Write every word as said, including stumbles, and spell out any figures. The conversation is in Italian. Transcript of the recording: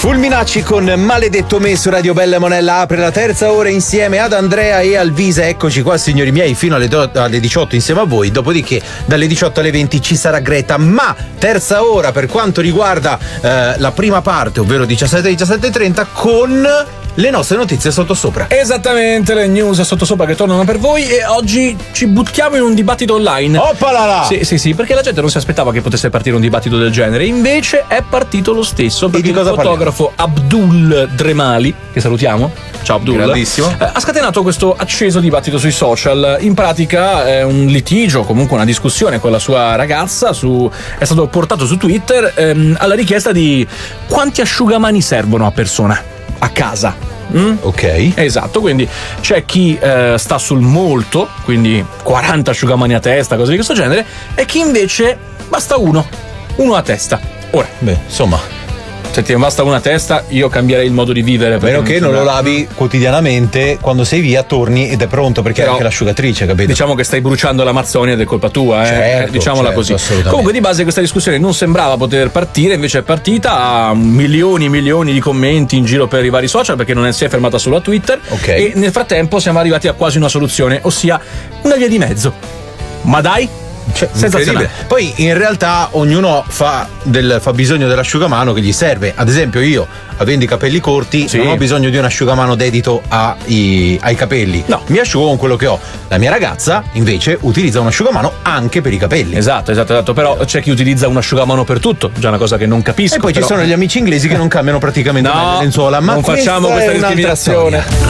Fulminacci con Maledetto Me su Radio Bella Monella apre la terza ora insieme ad Andrea e Alvisa. Eccoci qua signori miei fino alle, do- alle diciotto insieme a voi, dopodiché dalle diciotto alle venti ci sarà Greta, ma terza ora per quanto riguarda eh, la prima parte, ovvero diciassette diciassette e trenta con le nostre notizie sottosopra. Esattamente, le news sottosopra che tornano per voi e oggi ci buttiamo in un dibattito online. Oppalala! Sì, sì, sì, perché la gente non si aspettava che potesse partire un dibattito del genere, invece è partito lo stesso, perché il fotografo parliamo? Abdul Dremali, che salutiamo, ciao Abdul, grandissimo, eh, ha scatenato questo acceso dibattito sui social. In pratica è un litigio, comunque una discussione con la sua ragazza, su, è stato portato su Twitter ehm, alla richiesta di quanti asciugamani servono a persona a casa. Mm? Ok. Esatto, quindi c'è chi eh, sta sul molto, quindi quaranta asciugamani a testa, cose di questo genere, e chi invece basta uno, uno a testa. Ora, beh, insomma, se ti basta una testa, io cambierei il modo di vivere. A meno che non lo lavi quotidianamente, quando sei via torni ed è pronto, perché Però, è anche l'asciugatrice, capito? Diciamo che stai bruciando l'Amazzonia ed è colpa tua, eh? Certo, diciamola certo, così. Comunque di base questa discussione non sembrava poter partire, invece è partita, ha milioni e milioni di commenti in giro per i vari social, perché non si è fermata solo a Twitter. Okay. E nel frattempo siamo arrivati a quasi una soluzione, ossia una via di mezzo. Ma dai, cioè, incredibile. Poi in realtà ognuno fa, del, fa bisogno dell'asciugamano che gli serve. Ad esempio io, avendo i capelli corti, sì, non ho bisogno di un asciugamano dedito ai, ai capelli. No. Mi asciugo con quello che ho. La mia ragazza invece utilizza un asciugamano anche per i capelli. Esatto, esatto, esatto. Però c'è chi utilizza un asciugamano per tutto, già una cosa che non capisco. E poi però... ci sono gli amici inglesi che non cambiano praticamente no, mai le lenzuola. Ma non facciamo questa discriminazione.